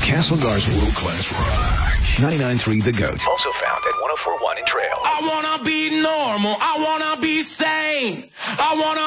Castlegar's world-class rock. 99.3 The Goat. Also found at 104.1 in Trail. I wanna be normal. I wanna be sane. I wanna